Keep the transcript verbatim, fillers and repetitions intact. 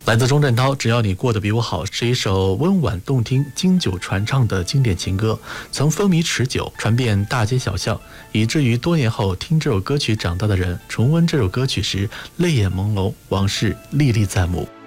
来自钟镇涛，只要你过得比我好，是一首温婉动听、经久传唱的经典情歌，曾风靡持久，传遍大街小巷，以至于多年后听这首歌曲长大的人，重温这首歌曲时，泪眼朦胧，往事历历在目。